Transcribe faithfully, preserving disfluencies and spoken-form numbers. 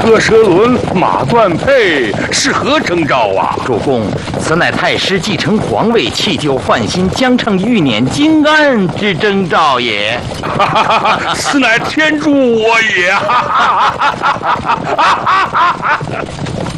车蛇轮，马断佩，是何征兆啊？ 主公，此乃太师继承皇位，弃旧换新，将乘御辇金安之征兆也。 哈哈哈哈！此乃天助我也！哈哈哈哈哈哈！